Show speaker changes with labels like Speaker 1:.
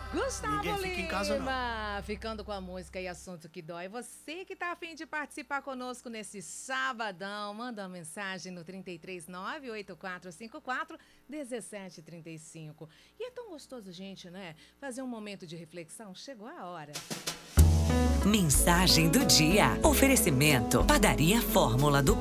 Speaker 1: Gustavo
Speaker 2: Ninguém fica em casa, não.
Speaker 1: Lima, ficando com a música e assunto que dói. Você que tá a fim de participar conosco nesse sabadão, manda uma mensagem no 339-8454-1735. E é tão gostoso, gente, né? Fazer um momento de reflexão. Chegou a hora.
Speaker 3: Mensagem do dia. Oferecimento. Padaria Fórmula do